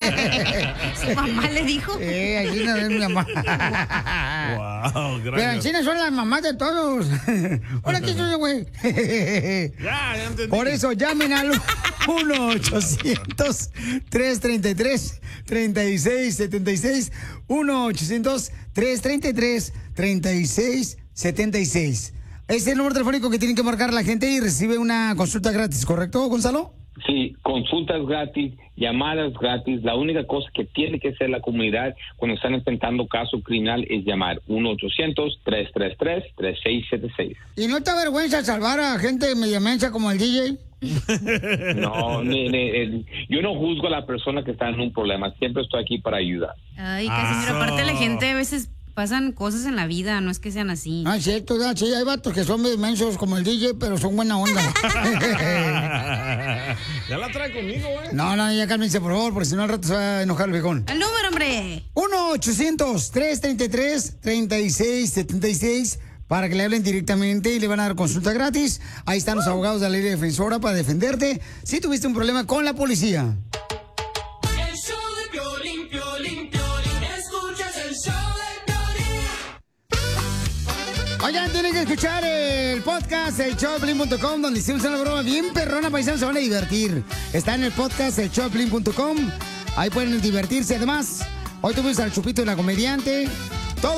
¿Su mamá le dijo? Así no es mi mamá. Wow, gracias. Pero en China son las mamás de todos. Hola, ¿qué soy yo, güey? Ya entendí. Por eso llamen al 1-800-333-3676. 1-800-333-3676. Es el número telefónico que tienen que marcar la gente y recibe una consulta gratis, ¿correcto, Gonzalo? Sí, consultas gratis, llamadas gratis. La única cosa que tiene que hacer la comunidad cuando están enfrentando caso criminal es llamar 1-800-333-3676. ¿Y no te avergüenza salvar a gente media mensa como el DJ? No, yo no juzgo a la persona que está en un problema. Siempre estoy aquí para ayudar. Ay, Casimiro, aparte la gente a veces pasan cosas en la vida, no es que sean así. Ah, cierto, sí, hay vatos que son medio mensos como el DJ, pero son buena onda. Ya la trae conmigo, ¿eh? No, ya cálmense, por favor, porque si no al rato se va a enojar el viejón. ¡El número, hombre! 1-800-333-3676 para que le hablen directamente y le van a dar consulta gratis. Ahí están los abogados de la ley defensora para defenderte si tuviste un problema con la policía. El show de Piolín, Piolín, Piolín. Escuchas el show de Piolín. Oigan, tienen que escuchar el podcast, el showdepiolín.com, donde hicimos una broma bien perrona, paisanos, se van a divertir. Está en el podcast, el showdepiolín.com. Ahí pueden divertirse. Además, hoy tuvimos al Chupito, la comediante.